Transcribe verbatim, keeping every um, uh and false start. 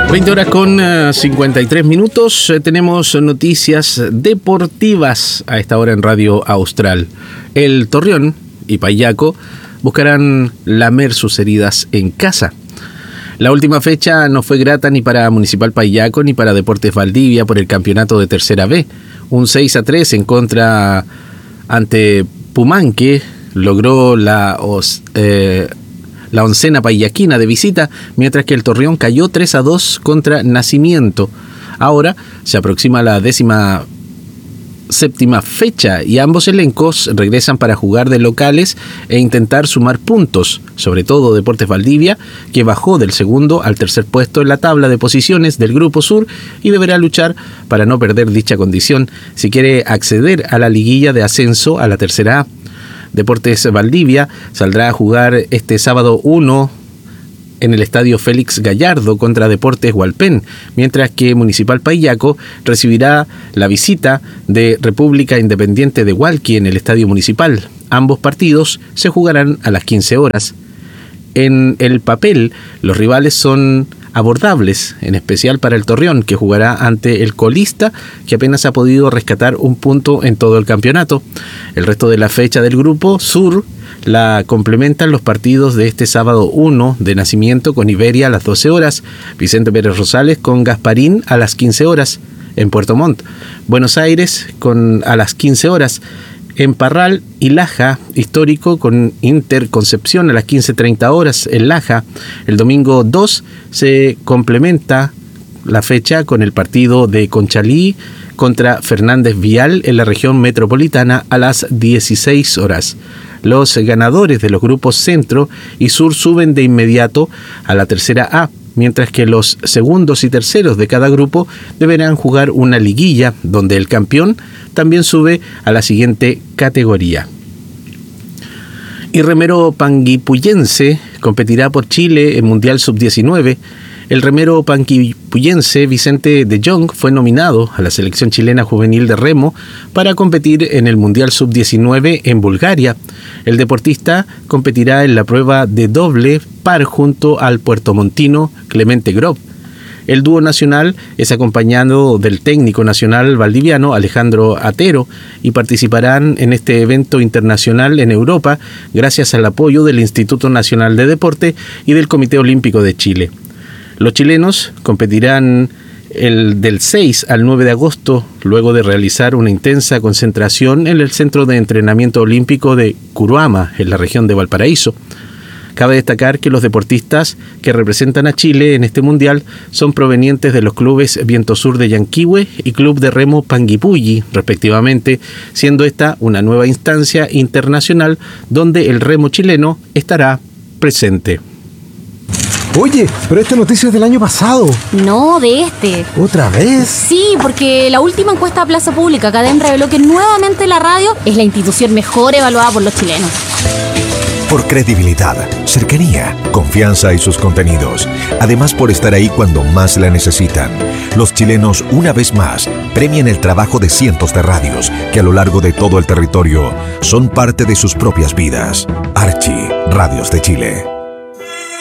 veinte horas con uh, cincuenta y tres minutos. Eh, tenemos noticias deportivas a esta hora en Radio Austral. El Torreón y Payaco buscarán lamer sus heridas en casa. La última fecha no fue grata ni para Municipal Payaco ni para Deportes Valdivia por el campeonato de Tercera B. Un seis a tres en contra ante Pumanque logró la... Os, eh, la oncena payaquina de visita, mientras que el Torreón cayó tres a dos contra Nacimiento. Ahora se aproxima la décima séptima fecha y ambos elencos regresan para jugar de locales e intentar sumar puntos, sobre todo Deportes Valdivia, que bajó del segundo al tercer puesto en la tabla de posiciones del Grupo Sur y deberá luchar para no perder dicha condición si quiere acceder a la liguilla de ascenso a la Tercera A. Deportes Valdivia saldrá a jugar este sábado uno en el estadio Félix Gallardo contra Deportes Hualpén, mientras que Municipal Payaco recibirá la visita de República Independiente de Hualqui en el estadio municipal. Ambos partidos se jugarán a las quince horas. En el papel, los rivales son abordables, en especial para el Torreón, que jugará ante el colista, que apenas ha podido rescatar un punto en todo el campeonato. El resto de la fecha del Grupo Sur la complementan los partidos de este sábado uno de Nacimiento con Iberia a las doce horas, Vicente Pérez Rosales con Gasparín a las quince horas en Puerto Montt, Buenos Aires con a las quince horas, en Parral y Laja, Histórico con Inter Concepción a las quince treinta horas en Laja. El domingo dos se complementa la fecha con el partido de Conchalí contra Fernández Vial en la región metropolitana a las dieciséis horas. Los ganadores de los grupos Centro y Sur suben de inmediato a la Tercera A, mientras que los segundos y terceros de cada grupo deberán jugar una liguilla, donde el campeón también sube a la siguiente categoría. Y remero panguipullense competirá por Chile en Mundial sub diecinueve. El remero panguipullense Vicente de Jong fue nominado a la selección chilena juvenil de remo para competir en el Mundial sub diecinueve en Bulgaria. El deportista competirá en la prueba de doble par junto al puertomontino Clemente Grob. El dúo nacional es acompañado del técnico nacional valdiviano Alejandro Atero y participarán en este evento internacional en Europa gracias al apoyo del Instituto Nacional de Deporte y del Comité Olímpico de Chile. Los chilenos competirán el del seis al nueve de agosto, luego de realizar una intensa concentración en el Centro de Entrenamiento Olímpico de Curuama, en la región de Valparaíso. Cabe destacar que los deportistas que representan a Chile en este mundial son provenientes de los clubes Viento Sur de Yanquihue y Club de Remo Panguipulli, respectivamente, siendo esta una nueva instancia internacional donde el remo chileno estará presente. Oye, pero esta noticia es del año pasado. No, de este. ¿Otra vez? Sí, porque la última encuesta de Plaza Pública Cadem reveló que nuevamente la radio es la institución mejor evaluada por los chilenos. Por credibilidad, cercanía, confianza y sus contenidos. Además, por estar ahí cuando más la necesitan. Los chilenos, una vez más, premian el trabajo de cientos de radios que a lo largo de todo el territorio son parte de sus propias vidas. Archi, Radios de Chile.